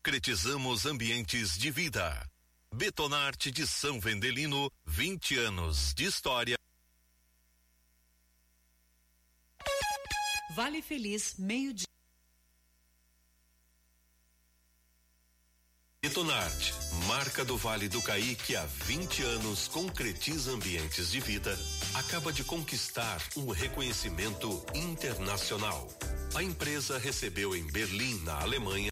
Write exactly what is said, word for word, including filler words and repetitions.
Concretizamos ambientes de vida. Betonarte de São Vendelino, vinte anos de história. Vale Feliz, meio-dia. Betonarte, marca do Vale do Caí que há vinte anos concretiza ambientes de vida, acaba de conquistar um reconhecimento internacional. A empresa recebeu em Berlim, na Alemanha,